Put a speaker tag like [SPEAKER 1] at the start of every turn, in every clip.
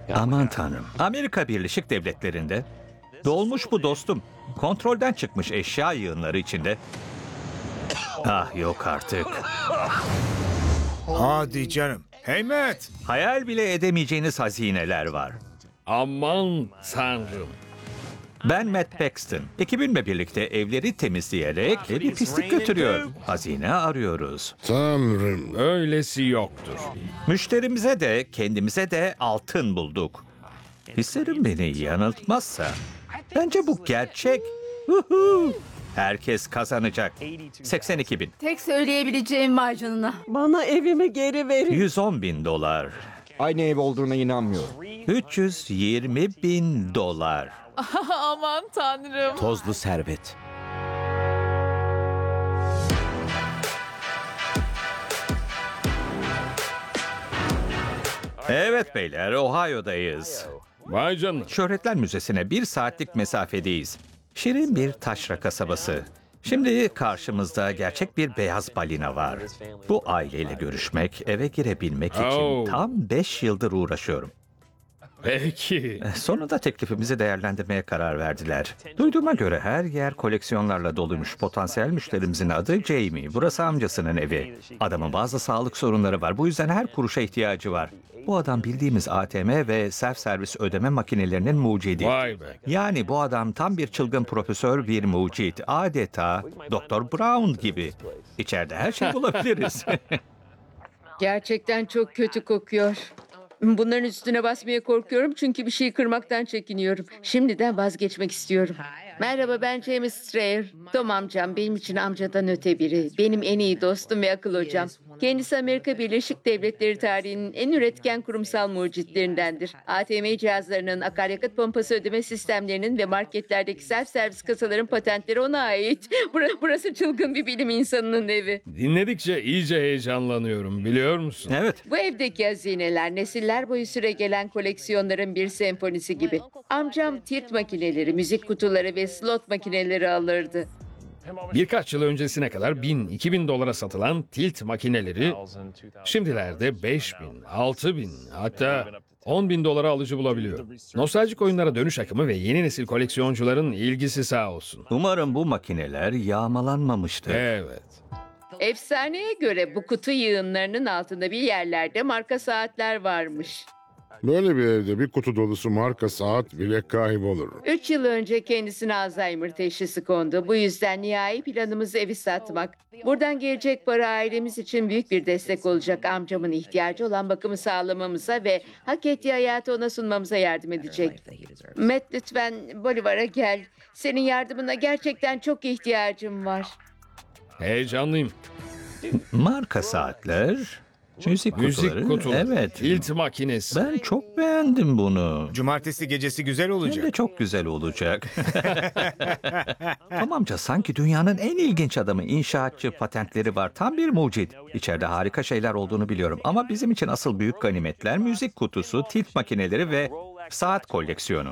[SPEAKER 1] Aman tanrım. Amerika Birleşik Devletleri'nde dolmuş bu dostum. Kontrolden çıkmış eşya yığınları içinde. Ah yok artık.
[SPEAKER 2] Hadi canım. Hey Matt.
[SPEAKER 1] Hayal bile edemeyeceğiniz hazineler var.
[SPEAKER 3] Aman tanrım.
[SPEAKER 1] Ben Matt Paxton. Ekibimle birlikte evleri temizleyerek bir pislik götürüyor. Hazine arıyoruz.
[SPEAKER 4] Tanrım.
[SPEAKER 3] Öylesi yoktur.
[SPEAKER 1] Müşterimize de kendimize de altın bulduk. Hislerim beni yanıltmazsa. Bence bu gerçek. Huhu. Herkes kazanacak. 82 bin.
[SPEAKER 5] Tek söyleyebileceğim var canına.
[SPEAKER 6] Bana evimi geri verin.
[SPEAKER 1] 110 bin dolar.
[SPEAKER 7] Aynı ev olduğuna inanmıyorum.
[SPEAKER 1] 320 bin dolar.
[SPEAKER 5] Aman tanrım.
[SPEAKER 7] Tozlu servet.
[SPEAKER 1] Evet beyler, Ohio'dayız.
[SPEAKER 3] Vay canına.
[SPEAKER 1] Şöhretler Müzesi'ne 1 saatlik mesafedeyiz. Şirin bir taşra kasabası. Şimdi karşımızda gerçek bir beyaz balina var. Bu aileyle görüşmek, eve girebilmek için
[SPEAKER 3] Oh.
[SPEAKER 1] tam 5 yıldır uğraşıyorum.
[SPEAKER 3] Peki.
[SPEAKER 1] Sonunda teklifimizi değerlendirmeye karar verdiler. Duyduğuma göre her yer koleksiyonlarla doluymuş. Potansiyel müşterimizin adı Jamie. Burası amcasının evi. Adamın bazı sağlık sorunları var. Bu yüzden her kuruşa ihtiyacı var. Bu adam bildiğimiz ATM ve self servis ödeme makinelerinin mucidi.
[SPEAKER 3] Vay be.
[SPEAKER 1] Yani bu adam tam bir çılgın profesör, bir mucit. Adeta Doktor Brown gibi. İçeride her şey bulabiliriz.
[SPEAKER 8] Gerçekten çok kötü kokuyor. Bunların üstüne basmaya korkuyorum çünkü bir şeyi kırmaktan çekiniyorum. Şimdiden vazgeçmek istiyorum. Merhaba, ben James Strayer. Tom amcam benim için amcadan öte biri. Benim en iyi dostum ve akıl hocam. Kendisi Amerika Birleşik Devletleri tarihinin en üretken kurumsal mucitlerindendir. ATM cihazlarının, akaryakıt pompası ödeme sistemlerinin ve marketlerdeki self servis kasaların patentleri ona ait. Burası çılgın bir bilim insanının evi.
[SPEAKER 3] Dinledikçe iyice heyecanlanıyorum, biliyor musun?
[SPEAKER 1] Evet.
[SPEAKER 8] Bu evdeki hazineler nesiller boyu süregelen koleksiyonların bir senfonisi gibi. Amcam tilt makineleri, müzik kutuları ve slot makineleri alırdı.
[SPEAKER 3] Birkaç yıl öncesine kadar 1000-2000 dolara satılan tilt makineleri şimdilerde 5000, 6000 hatta 10.000 dolara alıcı bulabiliyor. Nostaljik oyunlara dönüş akımı ve yeni nesil koleksiyoncuların ilgisi sağ olsun.
[SPEAKER 1] Umarım bu makineler yağmalanmamıştır.
[SPEAKER 3] Evet.
[SPEAKER 8] Efsaneye göre bu kutu yığınlarının altında bir yerlerde marka saatler varmış.
[SPEAKER 4] Böyle bir evde bir kutu dolusu marka saat bile kaybolur.
[SPEAKER 8] 3 yıl önce kendisine Alzheimer teşhisi kondu. Bu yüzden nihai planımız evi satmak. Buradan gelecek para ailemiz için büyük bir destek olacak. Amcamın ihtiyacı olan bakımı sağlamamıza ve hak ettiği hayatı ona sunmamıza yardım edecek. Matt, lütfen Bolivar'a gel. Senin yardımına gerçekten çok ihtiyacım var.
[SPEAKER 3] Heyecanlıyım.
[SPEAKER 1] Marka saatler, müzik kutuları.
[SPEAKER 3] Müzik kutuları,
[SPEAKER 1] Evet.
[SPEAKER 3] tilt makinesi.
[SPEAKER 1] Ben çok beğendim bunu.
[SPEAKER 2] Cumartesi gecesi güzel
[SPEAKER 1] Hem de
[SPEAKER 2] olacak.
[SPEAKER 1] çok güzel olacak. Tamamca sanki dünyanın en ilginç adamı, inşaatçı, patentleri var. Tam bir mucit. İçeride harika şeyler olduğunu biliyorum. Ama bizim için asıl büyük ganimetler müzik kutusu, tilt makineleri ve saat koleksiyonu.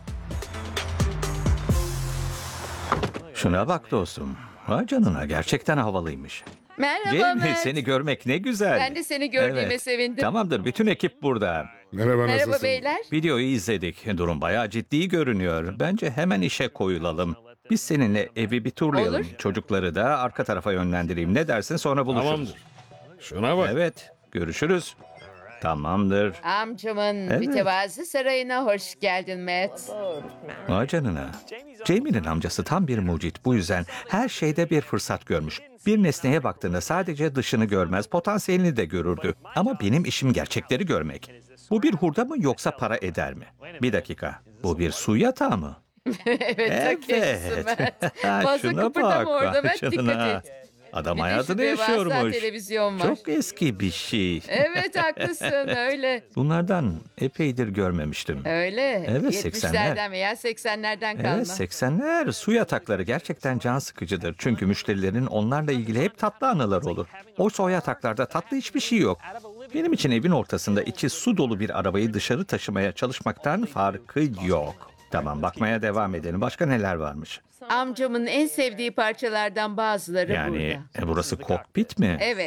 [SPEAKER 1] Şuna bak dostum. Vay canına, gerçekten havalıymış.
[SPEAKER 8] Merhaba
[SPEAKER 1] Jamie,
[SPEAKER 8] Matt.
[SPEAKER 1] seni görmek ne güzel.
[SPEAKER 8] Ben de seni gördüğüme sevindim.
[SPEAKER 1] Tamamdır, bütün ekip burada.
[SPEAKER 4] Merhaba,
[SPEAKER 8] Merhaba
[SPEAKER 4] nasılsın?
[SPEAKER 8] beyler.
[SPEAKER 1] Videoyu izledik. Durum bayağı ciddi görünüyor. Bence hemen işe koyulalım. Biz seninle evi bir turlayalım.
[SPEAKER 8] Olur.
[SPEAKER 1] Çocukları da arka tarafa yönlendireyim. Ne dersin? Sonra buluşuruz.
[SPEAKER 3] Tamamdır. Şuna bak.
[SPEAKER 1] Evet, görüşürüz. Tamamdır.
[SPEAKER 8] Amcamın
[SPEAKER 1] Evet.
[SPEAKER 8] mütevazı sarayına hoş geldin Matt.
[SPEAKER 1] Vay canına. Jamie'nin amcası tam bir mucit. Bu yüzden her şeyde bir fırsat görmüş. Bir nesneye baktığında sadece dışını görmez, potansiyelini de görürdü. Ama benim işim gerçekleri görmek. Bu bir hurda mı yoksa para eder mi? Bir dakika. Bu bir su yatağı mı?
[SPEAKER 8] Evet, ta kendisi Matt.
[SPEAKER 1] Ha,
[SPEAKER 8] Fazla
[SPEAKER 1] şuna
[SPEAKER 8] kıpırdama
[SPEAKER 1] bak,
[SPEAKER 8] orada
[SPEAKER 1] vay
[SPEAKER 8] Matt, dikkat
[SPEAKER 1] canına.
[SPEAKER 8] et.
[SPEAKER 1] Adam
[SPEAKER 8] Bir de şu
[SPEAKER 1] hayatını
[SPEAKER 8] devasa
[SPEAKER 1] yaşıyormuş.
[SPEAKER 8] televizyon var.
[SPEAKER 1] Çok eski bir şey.
[SPEAKER 8] Evet, haklısın, öyle.
[SPEAKER 1] Bunlardan epeydir görmemiştim.
[SPEAKER 8] Öyle.
[SPEAKER 1] Evet,
[SPEAKER 8] 70'lerden veya 80'lerden kalma.
[SPEAKER 1] Evet, 80'ler su yatakları gerçekten can sıkıcıdır. Çünkü müşterilerin onlarla ilgili hep tatlı anılar olur. Oysa o yataklarda tatlı hiçbir şey yok. Benim için evin ortasında içi su dolu bir arabayı dışarı taşımaya çalışmaktan farkı yok. Tamam, bakmaya devam edelim. Başka neler varmış?
[SPEAKER 8] Amcamın en sevdiği parçalardan bazıları
[SPEAKER 1] Yani
[SPEAKER 8] burada.
[SPEAKER 1] burası kokpit mi?
[SPEAKER 8] Evet.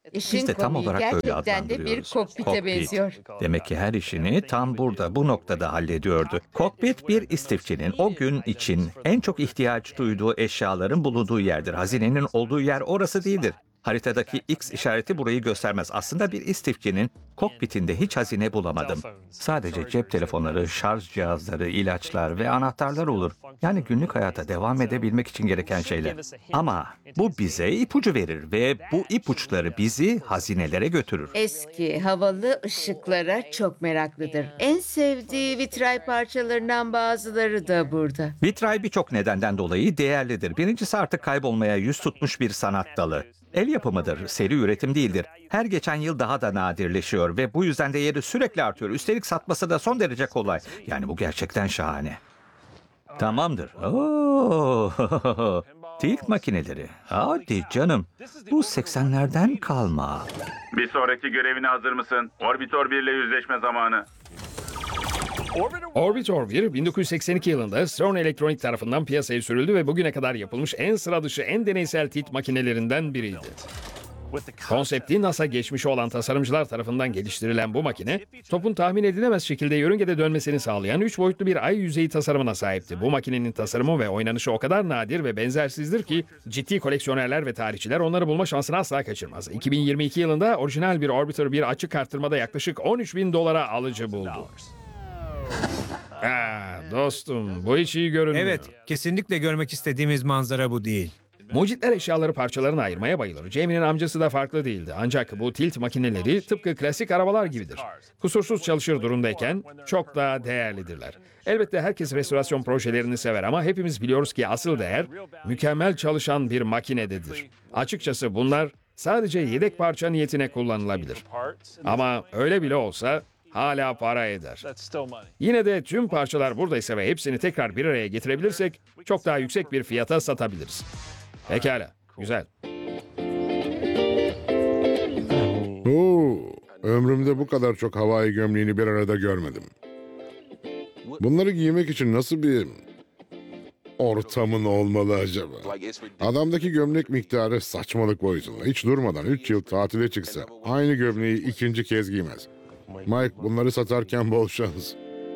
[SPEAKER 8] İşin
[SPEAKER 1] Biz de tam
[SPEAKER 8] komiği
[SPEAKER 1] olarak böyle
[SPEAKER 8] gerçekten de bir
[SPEAKER 1] adlandırıyoruz.
[SPEAKER 8] kokpite benziyor.
[SPEAKER 1] Demek ki her işini tam burada, bu noktada hallediyordu. Kokpit bir istifçinin o gün için en çok ihtiyaç duyduğu eşyaların bulunduğu yerdir. Hazinenin olduğu yer orası değildir. Haritadaki X işareti burayı göstermez. Aslında bir istifçinin kokpitinde hiç hazine bulamadım. Sadece cep telefonları, şarj cihazları, ilaçlar ve anahtarlar olur. Yani günlük hayata devam edebilmek için gereken şeyler. Ama bu bize ipucu verir ve bu ipuçları bizi hazinelere götürür.
[SPEAKER 8] Eski, havalı ışıklara çok meraklıdır. En sevdiği vitray parçalarından bazıları da burada.
[SPEAKER 1] Vitray birçok nedenden dolayı değerlidir. Birincisi artık kaybolmaya yüz tutmuş bir sanat dalı. El yapımıdır, seri üretim değildir. Her geçen yıl daha da nadirleşiyor ve bu yüzden değeri sürekli artıyor. Üstelik satması da son derece kolay. Yani bu gerçekten şahane. Tamamdır. Oo, tilt makineleri. Hadi canım. Bu 80'lerden kalma.
[SPEAKER 9] Bir sonraki görevine hazır mısın? Orbitor 1 ile yüzleşme zamanı.
[SPEAKER 3] Orbitor 1, 1982 yılında Stern Electronic tarafından piyasaya sürüldü ve bugüne kadar yapılmış en sıra dışı, en deneysel tilt makinelerinden biriydi. Konsepti NASA geçmişi olan tasarımcılar tarafından geliştirilen bu makine, topun tahmin edilemez şekilde yörüngede dönmesini sağlayan 3 boyutlu bir ay yüzeyi tasarımına sahipti. Bu makinenin tasarımı ve oynanışı o kadar nadir ve benzersizdir ki ciddi koleksiyonerler ve tarihçiler onları bulma şansını asla kaçırmaz. 2022 yılında orijinal bir Orbiter 1 açık arttırmada yaklaşık $13.000 alıcı buldu. Dostum, bu hiç iyi görünmüyor.
[SPEAKER 2] Evet, kesinlikle görmek istediğimiz manzara bu değil.
[SPEAKER 3] Mucitler eşyaları parçalarına ayırmaya bayılır. Jamie'nin amcası da farklı değildi. Ancak bu tilt makineleri tıpkı klasik arabalar gibidir. Kusursuz çalışır durumdayken çok daha değerlidirler. Elbette herkes restorasyon projelerini sever ama hepimiz biliyoruz ki asıl değer mükemmel çalışan bir makinededir. Açıkçası bunlar sadece yedek parça niyetine kullanılabilir. Ama öyle bile olsa hala para eder. Yine de tüm parçalar buradaysa ve hepsini tekrar bir araya getirebilirsek çok daha yüksek bir fiyata satabiliriz. Pekala, güzel.
[SPEAKER 4] Oo, ömrümde bu kadar çok havai gömleğini bir arada görmedim. Bunları giymek için nasıl bir ortamın olmalı acaba? Adamdaki gömlek miktarı saçmalık boyutunda. Hiç durmadan 3 yıl tatile çıksa aynı gömleği ikinci kez giymez. Mike, bunları satarken bol şans.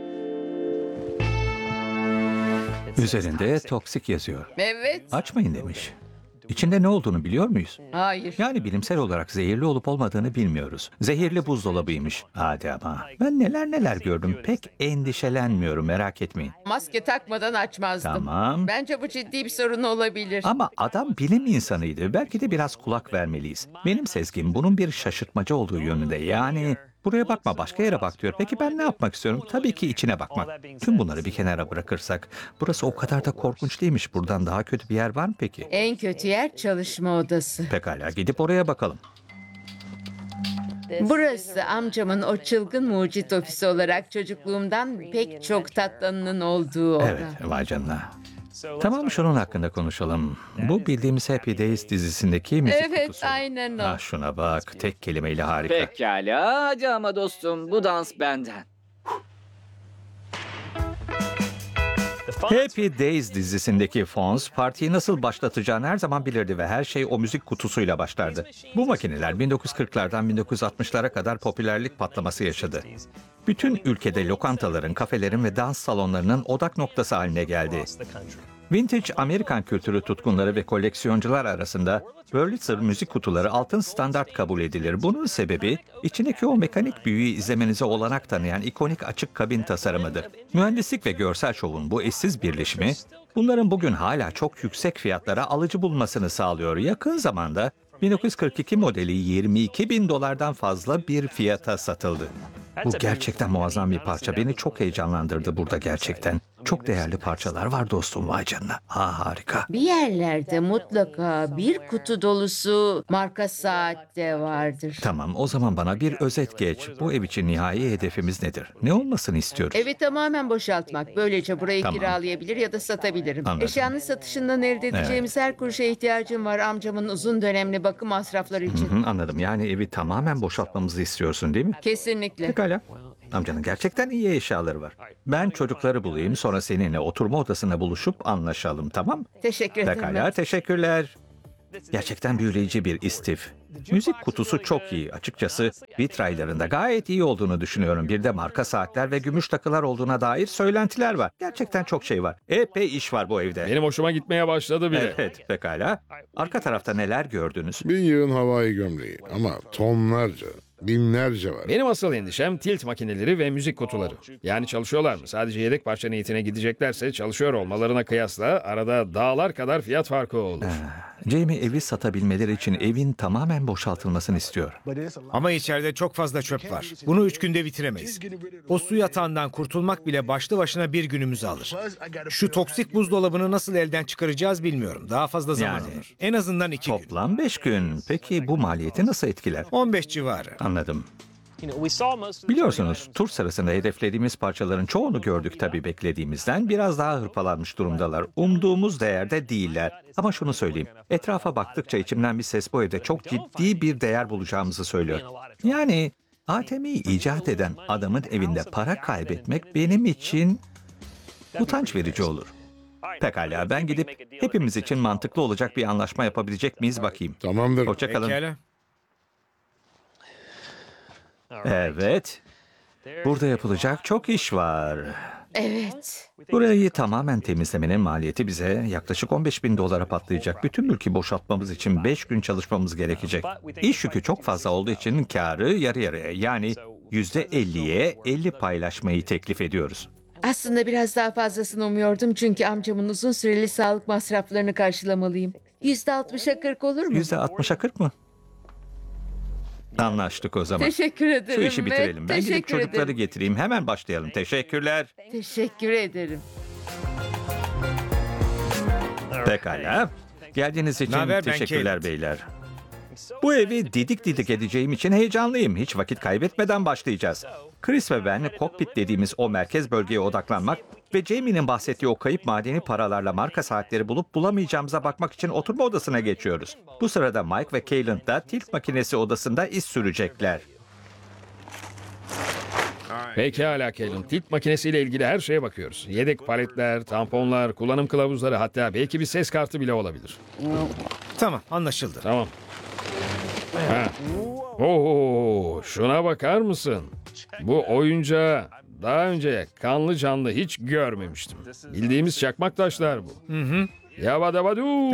[SPEAKER 1] Üzerinde toksik yazıyor.
[SPEAKER 8] Evet.
[SPEAKER 1] Açmayın demiş. İçinde ne olduğunu biliyor muyuz?
[SPEAKER 8] Hayır.
[SPEAKER 1] Yani bilimsel olarak zehirli olup olmadığını bilmiyoruz. Zehirli buzdolabıymış. Hadi ama. Ben neler neler gördüm. Pek endişelenmiyorum, merak etmeyin.
[SPEAKER 8] Maske takmadan açmazdım.
[SPEAKER 1] Tamam.
[SPEAKER 8] Bence bu ciddi bir sorun olabilir.
[SPEAKER 1] Ama adam bilim insanıydı. Belki de biraz kulak vermeliyiz. Benim sezgim bunun bir şaşırtmacı olduğu yönünde. Yani buraya bakma, başka yere bak diyor. Peki ben ne yapmak istiyorum? Tabii ki içine bakmak. Tüm bunları bir kenara bırakırsak burası o kadar da korkunç değilmiş. Buradan daha kötü bir yer var mı peki?
[SPEAKER 8] En kötü yer çalışma odası.
[SPEAKER 1] Pekala, gidip oraya bakalım.
[SPEAKER 8] Burası amcamın o çılgın mucit ofisi olarak çocukluğumdan pek çok tatlının olduğu oda.
[SPEAKER 1] Evet, vay canına. Tamam, şunun hakkında konuşalım. Bu bildiğimiz Happy Days dizisindeki müzik
[SPEAKER 8] Evet,
[SPEAKER 1] kutusu.
[SPEAKER 8] aynen o.
[SPEAKER 1] Ah, şuna bak, tek kelimeyle harika.
[SPEAKER 10] Pekala, hadi ama dostum, bu dans benden.
[SPEAKER 1] Happy Days dizisindeki Fonz, partiyi nasıl başlatacağını her zaman bilirdi ve her şey o müzik kutusuyla başlardı. Bu makineler 1940'lardan 1960'lara kadar popülerlik patlaması yaşadı. Bütün ülkede lokantaların, kafelerin ve dans salonlarının odak noktası haline geldi. Vintage Amerikan kültürü tutkunları ve koleksiyoncular arasında Wurlitzer müzik kutuları altın standart kabul edilir. Bunun sebebi içindeki o mekanik büyüyü izlemenize olanak tanıyan ikonik açık kabin tasarımıdır. Mühendislik ve görsel şovun bu eşsiz birleşimi bunların bugün hala çok yüksek fiyatlara alıcı bulmasını sağlıyor. Yakın zamanda 1942 modeli $22.000'dan fazla bir fiyata satıldı. Bu gerçekten muazzam bir parça. Beni çok heyecanlandırdı burada gerçekten. Çok değerli parçalar var dostum, vay canına. Harika.
[SPEAKER 8] Bir yerlerde mutlaka bir kutu dolusu marka saat de vardır.
[SPEAKER 1] Tamam, o zaman bana bir özet geç. Bu ev için nihai hedefimiz nedir? Ne olmasını istiyoruz?
[SPEAKER 8] Evi tamamen boşaltmak. Böylece burayı
[SPEAKER 1] Tamam.
[SPEAKER 8] kiralayabilir ya da satabilirim.
[SPEAKER 1] Anladım.
[SPEAKER 8] Eşyanın satışından elde edeceğimiz her kuruşa ihtiyacım var amcamın uzun dönemli bakım masrafları için.
[SPEAKER 1] Hı, anladım. Yani evi tamamen boşaltmamızı istiyorsun değil mi?
[SPEAKER 8] Kesinlikle.
[SPEAKER 1] Pekala. Amcanın gerçekten iyi eşyaları var. Ben çocukları bulayım, sonra seninle oturma odasına buluşup anlaşalım, tamam?
[SPEAKER 8] Teşekkür ederim.
[SPEAKER 1] Pekala, teşekkürler. Gerçekten büyüleyici bir istif. Müzik kutusu çok iyi. Açıkçası vitraylarında gayet iyi olduğunu düşünüyorum. Bir de marka saatler ve gümüş takılar olduğuna dair söylentiler var. Gerçekten çok şey var. Epey iş var bu evde.
[SPEAKER 3] Benim hoşuma gitmeye başladı bile.
[SPEAKER 1] Evet, pekala. Arka tarafta neler gördünüz?
[SPEAKER 4] Bir yığın havai gömleği ama tonlarca, binlerce var.
[SPEAKER 3] Benim asıl endişem tilt makineleri ve müzik kutuları. Yani çalışıyorlar mı? Sadece yedek parça niyetine gideceklerse çalışıyor olmalarına kıyasla arada dağlar kadar fiyat farkı olur.
[SPEAKER 1] Jamie evi satabilmeleri için evin tamamen boşaltılmasını istiyor.
[SPEAKER 2] Ama içeride çok fazla çöp var. Bunu 3 günde bitiremeyiz. O su yatağından kurtulmak bile başlı başına bir günümüzü alır. Şu toksik buzdolabını nasıl elden çıkaracağız bilmiyorum. Daha fazla zaman
[SPEAKER 1] Yani.
[SPEAKER 2] alır. En azından 2 gün.
[SPEAKER 1] Toplam 5 gün. Peki bu maliyeti nasıl etkiler?
[SPEAKER 2] 15 civarı.
[SPEAKER 1] Anladım. Biliyorsunuz tur sırasında hedeflediğimiz parçaların çoğunu gördük tabii beklediğimizden. Biraz daha hırpalanmış durumdalar. Umduğumuz değerde değiller. Ama şunu söyleyeyim. Etrafa baktıkça içimden bir ses bu evde çok ciddi bir değer bulacağımızı söylüyor. Yani ATM'yi icat eden adamın evinde para kaybetmek benim için utanç verici olur. Pekala ben gidip hepimiz için mantıklı olacak bir anlaşma yapabilecek miyiz bakayım.
[SPEAKER 4] Tamamdır.
[SPEAKER 1] Hoşçakalın.
[SPEAKER 2] Pekala.
[SPEAKER 1] Evet. Burada yapılacak çok iş var.
[SPEAKER 8] Evet.
[SPEAKER 1] Burayı tamamen temizlemenin maliyeti bize yaklaşık 15.000 dolara patlayacak. Bütün mülkü boşaltmamız için 5 gün çalışmamız gerekecek. İş yükü çok fazla olduğu için kârı yarı yarıya yani %50'ye 50 paylaşmayı teklif ediyoruz.
[SPEAKER 8] Aslında biraz daha fazlasını umuyordum çünkü amcamın uzun süreli sağlık masraflarını karşılamalıyım. %60'a 40 olur mu?
[SPEAKER 1] %60'a 40 mı? Anlaştık o zaman.
[SPEAKER 8] Teşekkür ederim.
[SPEAKER 1] Şu işi bitirelim. Ben gidip
[SPEAKER 8] teşekkür
[SPEAKER 1] çocukları
[SPEAKER 8] ederim.
[SPEAKER 1] getireyim. Hemen başlayalım. Teşekkürler.
[SPEAKER 8] Teşekkür ederim.
[SPEAKER 1] Pekala. Geldiğiniz için
[SPEAKER 2] Naber, ben
[SPEAKER 1] teşekkürler
[SPEAKER 2] Caleb.
[SPEAKER 1] beyler. Bu evi didik didik edeceğim için heyecanlıyım. Hiç vakit kaybetmeden başlayacağız. Chris ve ben kokpit dediğimiz o merkez bölgeye odaklanmak ve Jamie'nin bahsettiği o kayıp madeni paralarla marka saatleri bulup bulamayacağımıza bakmak için oturma odasına geçiyoruz. Bu sırada Mike ve Caleb da tilt makinesi odasında iz sürecekler.
[SPEAKER 3] Pekala Kellen. Tilt makinesiyle ilgili her şeye bakıyoruz. Yedek paletler, tamponlar, kullanım kılavuzları hatta belki bir ses kartı bile olabilir.
[SPEAKER 2] Tamam, anlaşıldı.
[SPEAKER 3] Tamam. Ha. Oo, şuna bakar mısın? Bu oyuncağı daha önce kanlı canlı hiç görmemiştim. Bildiğimiz çakmak taşlar bu. Yabadabadu.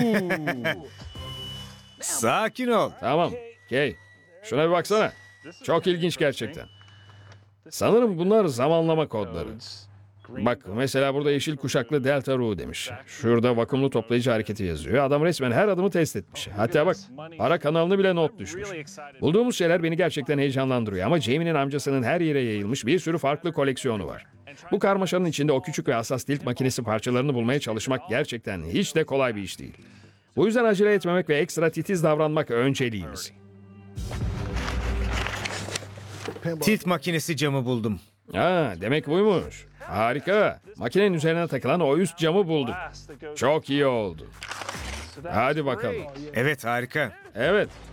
[SPEAKER 2] Sakin ol.
[SPEAKER 3] Tamam. Kay. Şuna bir baksana. Çok ilginç gerçekten. Sanırım bunlar zamanlama kodları. Bak mesela burada yeşil kuşaklı Delta Ru demiş. Şurada vakumlu toplayıcı hareketi yazıyor. Adam resmen her adımı test etmiş. Hatta bak para kanalını bile not düşmüş. Bulduğumuz şeyler beni gerçekten heyecanlandırıyor. Ama Jamie'nin amcasının her yere yayılmış bir sürü farklı koleksiyonu var. Bu karmaşanın içinde o küçük ve hassas tilt makinesi parçalarını bulmaya çalışmak gerçekten hiç de kolay bir iş değil. Bu yüzden acele etmemek ve ekstra titiz davranmak önceliğimiz.
[SPEAKER 2] Tilt makinesi camı buldum.
[SPEAKER 3] Ha, demek buymuş. Harika. Makinenin üzerine takılan o üst camı bulduk. Çok iyi oldu. Hadi bakalım.
[SPEAKER 2] Evet, harika.
[SPEAKER 3] Evet.